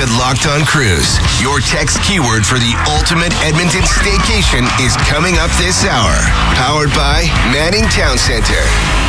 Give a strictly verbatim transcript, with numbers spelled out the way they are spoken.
to Locked On Cruise. Your text keyword for the ultimate Edmonton staycation is coming up this hour. Powered by Manning Town Center.